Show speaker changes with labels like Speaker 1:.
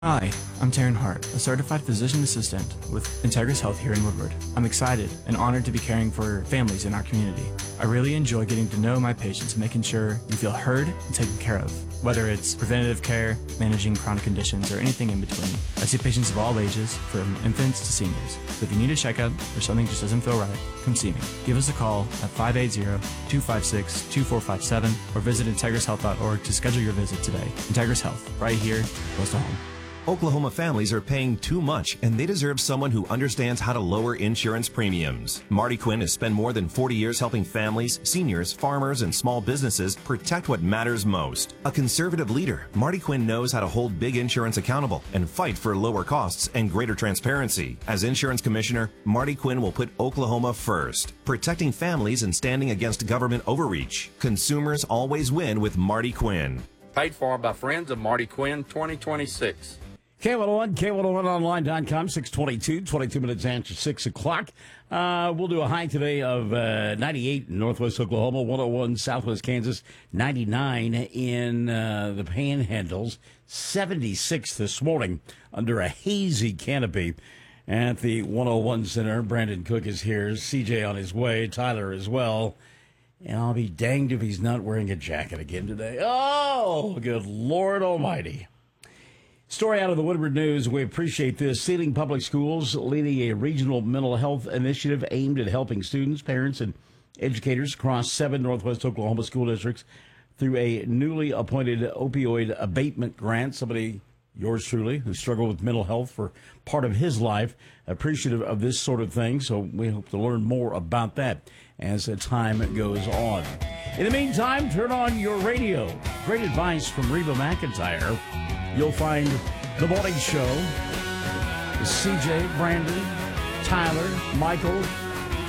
Speaker 1: Hi, I'm Taryn Hart, a certified physician assistant with Integris Health here in Woodward. I'm excited and honored to be caring for families in our community. I really enjoy getting to know my patients and making sure you feel heard and taken care of, whether it's preventative care, managing chronic conditions, or anything in between. I see patients of all ages, from infants to seniors. So if you need a checkup or something just doesn't feel right, come see me. Give us a call at 580-256-2457 or visit IntegrisHealth.org to schedule your visit today. Integris Health, right here, close to home.
Speaker 2: Oklahoma families are paying too much, and they deserve someone who understands how to lower insurance premiums. Marty Quinn has spent more than 40 years helping families, seniors, farmers, and small businesses protect what matters most. A conservative leader, Marty Quinn knows how to hold big insurance accountable and fight for lower costs and greater transparency. As insurance commissioner, Marty Quinn will put Oklahoma first, protecting families and standing against government overreach. Consumers always win with Marty Quinn.
Speaker 3: Paid for by friends of Marty Quinn 2026.
Speaker 4: K101, K101online.com, 622, 22 minutes after 6 o'clock. We'll do a high today of 98 in northwest Oklahoma, 101 southwest Kansas, 99 in the Panhandles, 76 this morning under a hazy canopy at the 101 Center. Brandon Cook is here, CJ on his way, Tyler as well. And I'll be danged if he's not wearing a jacket again today. Oh, good Lord Almighty. Story out of the Woodward News. We appreciate this. Sealing Public Schools leading a regional mental health initiative aimed at helping students, parents, and educators across 7 northwest Oklahoma school districts through a newly appointed opioid abatement grant. Somebody, yours truly, who struggled with mental health for part of his life, appreciative of this sort of thing. So we hope to learn more about that as time goes on. In the meantime, turn on your radio. Great advice from Reba McEntire. You'll find The Morning Show, CJ, Brandon, Tyler, Michael,